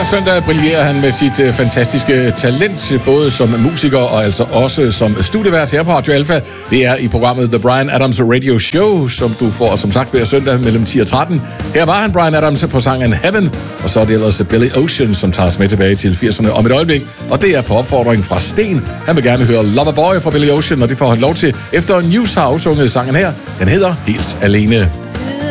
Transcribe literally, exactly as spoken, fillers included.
Hver søndag brillerer han med sit øh, fantastiske talent, både som musiker og altså også som studievært her på Radio Alpha. Det er i programmet The Bryan Adams Radio Show, som du får som sagt hver søndag mellem ti og tretten. Her var han, Bryan Adams, på sangen Heaven, og så er det ellers Billy Ocean, som tager os med tilbage til firserne om et øjeblik. Og det er på opfordring fra Sten. Han vil gerne høre Loverboy fra Billy Ocean, og det får han lov til efter News har afsunget sangen her. Den hedder Helt Alene.